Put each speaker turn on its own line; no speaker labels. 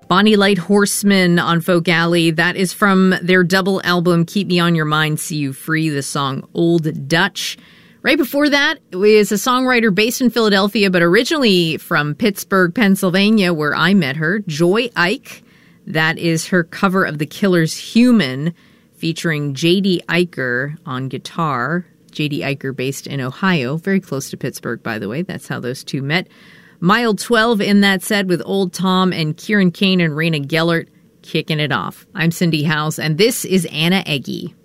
Bonnie Light Horseman on Folk Alley. That is from their double album, Keep Me On Your Mind, See You Free, the song Old Dutch. Right before that is a songwriter based in Philadelphia, but originally from Pittsburgh, Pennsylvania, where I met her, Joy Ike. That is her cover of The Killer's Human, featuring J.D. Eicher on guitar. J.D. Eicher based in Ohio, very close to Pittsburgh, by the way. That's how those two met. Mile 12 in that set with Old Tom and Kieran Kane and Raina Gellert kicking it off. I'm Cindy House, and this is Anna Eggy.